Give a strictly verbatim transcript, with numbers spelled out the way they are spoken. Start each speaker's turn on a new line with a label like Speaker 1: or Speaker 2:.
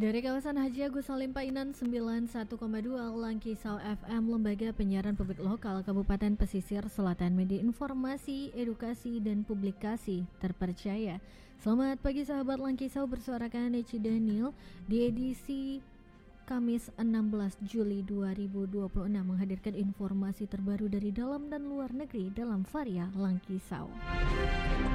Speaker 1: Dari kawasan Haji Agus Salim Painan sembilan puluh satu koma dua Langkisau F M, Lembaga Penyiaran Publik Lokal Kabupaten Pesisir Selatan, media informasi, edukasi, dan publikasi terpercaya. Selamat pagi sahabat Langkisau, bersuarakan Eci Daniel di edisi Kamis enam belas Juli dua ribu dua puluh enam, menghadirkan informasi terbaru dari dalam dan luar negeri dalam Varia Langkisau.